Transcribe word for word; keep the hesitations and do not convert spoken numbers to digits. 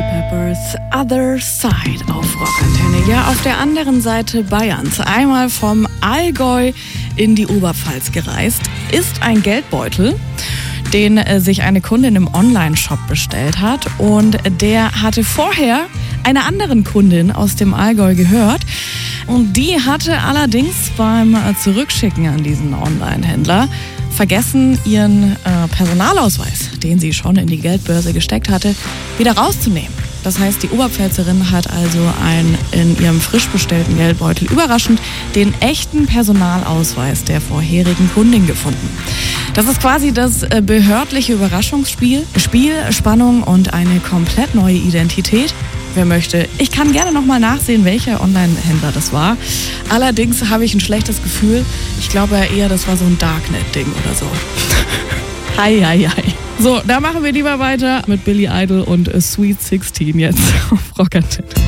Peppers Other Side auf Rockantenne. Ja, auf der anderen Seite Bayerns, einmal vom Allgäu in die Oberpfalz gereist, ist ein Geldbeutel, den äh, sich eine Kundin im Online-Shop bestellt hat. Und der hatte vorher einer anderen Kundin aus dem Allgäu gehört. Und die hatte allerdings beim äh, Zurückschicken an diesen Online-Händler vergessen, ihren äh, Personalausweis, den sie schon in die Geldbörse gesteckt hatte, wieder rauszunehmen. Das heißt, die Oberpfälzerin hat also einen in ihrem frisch bestellten Geldbeutel überraschend den echten Personalausweis der vorherigen Kundin gefunden. Das ist quasi das äh, behördliche Überraschungsspiel, Spiel, Spannung und eine komplett neue Identität. Wer möchte, ich kann gerne nochmal nachsehen, welcher Online-Händler das war. Allerdings habe ich ein schlechtes Gefühl. Ich glaube eher, das war so ein Darknet-Ding oder so. Hei, hei, hei. So, da machen wir lieber weiter mit Billy Idol und Sweet sixteen jetzt auf Rockantenne.